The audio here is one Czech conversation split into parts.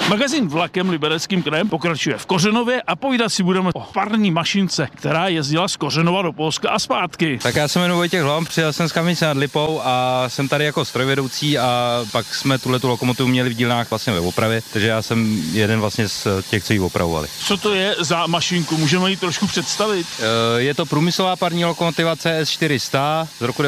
Magazín Vlakem Libereckým krajem pokračuje v Kořenově a povídat si budeme o parní mašince, která jezdila z Kořenova do Polska a zpátky. Tak já se jmenuji Vojtěch Hlom, přijel jsem z Kamenice nad Lipou a jsem tady jako strojvedoucí a pak jsme tu lokomotivu měli v dílnách vlastně ve opravě, takže já jsem jeden vlastně z těch, co ji opravovali. Co to je za mašinku? Můžeme ji trošku představit? Je to průmyslová parní lokomotiva CS400 z roku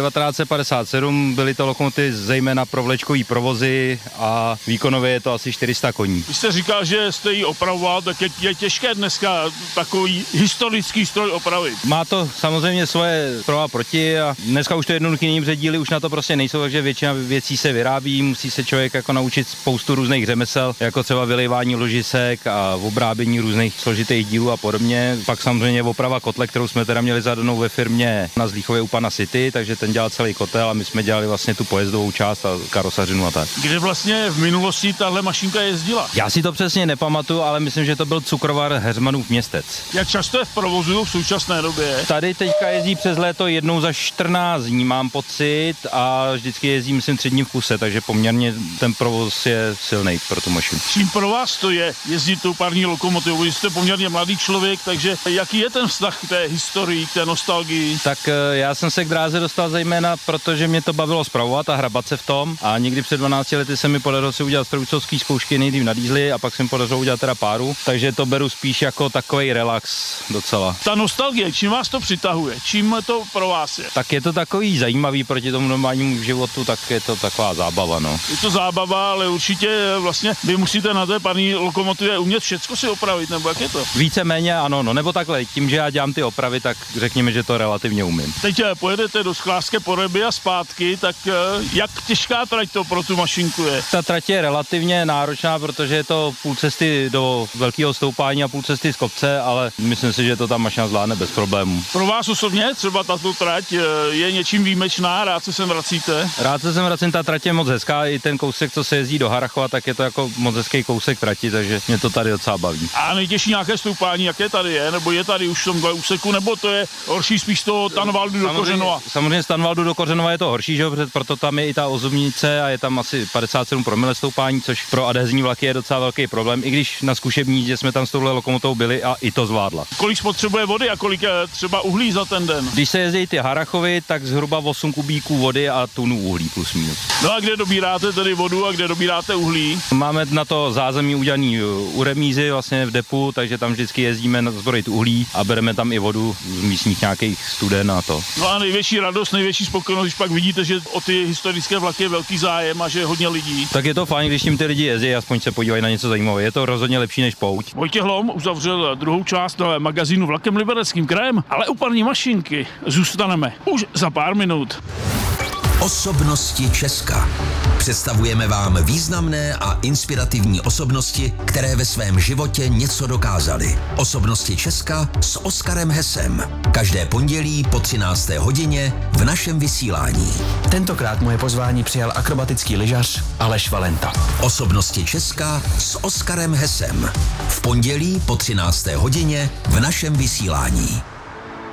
1957. Byly to lokomotivy zejména pro vlečkový provozy a výkonově je to asi 400 koní. Vy jste říkal, že jste ji opravoval, tak je těžké dneska takový historický stroj opravit. Má to samozřejmě svoje pro a proti a dneska už to jednoduchý není, protože díly už na to prostě nejsou, takže většina věcí se vyrábí, musí se člověk jako naučit spoustu různých řemesel, jako třeba vylejvání ložisek a obrábění různých složitých dílů a podobně. Pak samozřejmě oprava kotle, kterou jsme teda měli zadanou ve firmě na Zlíchově u pana City, takže ten dělal celý kotel a my jsme dělali vlastně tu pojezdovou část a karosařinu a tak. Kde vlastně v minulosti tahle mašinka jezdila? Já si to přesně nepamatuju, ale myslím, že to byl cukrovar Heřmanův Městec. Jak často je v provozu v současné době? Tady teďka jezdí přes léto jednou za 14 dní, mám pocit, a vždycky jezdí, myslím, 3 dny v kuse, takže poměrně ten provoz je silný pro tu mašinu. Čím pro vás to je jezdit tou parní lokomotivou? Vy jste poměrně mladý člověk, takže jaký je ten vztah k té historii, k té nostalgii? Tak já jsem se k dráze dostal zejména, protože mě to bavilo spravovat a hrabat se v tom a někdy před 12 lety se mi podařilo si udělat strojcovský zkoušky nejdřív na dýzli a pak jsem podařilo udělat teda páru, takže to beru spíš jako takový relax docela. Ta nostalgie, čím vás to přitahuje? Čím to pro vás je? Tak je to takový zajímavý proti tomu normálnímu životu, tak je to taková zábava, no. Je to zábava, ale určitě vlastně vy musíte na té parní lokomotivě umět všecko si opravit, nebo jak je to? Víceméně ano, no, nebo takhle, tím, že já dělám ty opravy, tak řekněme, že to relativně umím. Teď pojedete do Sklářské Poreby a zpátky, tak jak těžká trať to pro tu mašinku je? Ta trať je relativně náročná, protože je to půl cesty do velkého stoupání a půl cesty z kopce, ale myslím si, že to ta mašina zvládne bez problémů. Pro vás osobně třeba tato trať je něčím výjimečná, rád se sem vracíte? Rád se sem vracím, ta trať je moc hezká, i ten kousek, co se jezdí do Harrachova, tak je to jako moc hezký kousek trati, takže mě to tady docela baví. A nejtěžší nějaké stoupání, jaké tady je, nebo je tady už v tomhle úseku, nebo to je horší spíš z toho Tanvaldu do Kořenova? Samozřejmě z Tanvaldu do Kořenova je to horší, že? Proto tam je i ta ozubnice a je tam asi 57 promile stoupání, což pro adhezní vlaky je docela velký problém, i když na zkušební jízdě jsme tam s touhle lokomotou byli a i to zvládla. Kolik spotřebuje vody a kolik je třeba uhlí za ten den? Když se jezdí ty Harrachovy, tak zhruba 8 kubíků vody a tunu uhlí plus minus. No a kde dobíráte tedy vodu a kde dobíráte uhlí? Máme na to zázemí udělaný u remízy vlastně v depu, takže tam vždycky jezdíme zbrojit uhlí a bereme tam i vodu z místních nějakých studen a to. No a největší radost, největší spokojenost, když pak vidíte, že o ty historické vlaky je velký zájem a že je hodně lidí. Tak je to fajn, když tím ty lidi jezdí, aspoň se podívají na něco zajímavého. Je to rozhodně lepší než pouť. Vojtěch Hlom uzavřel druhou část magazínu Vlakem Libereckým krajem, ale u parní mašinky zůstaneme už za pár minut. Osobnosti Česka. Představujeme vám významné a inspirativní osobnosti, které ve svém životě něco dokázaly. Osobnosti Česka s Oskarem Hesem. Každé pondělí po 13. hodině v našem vysílání. Tentokrát moje pozvání přijal akrobatický lyžař Aleš Valenta. Osobnosti Česka s Oskarem Hesem. V pondělí po 13. hodině v našem vysílání.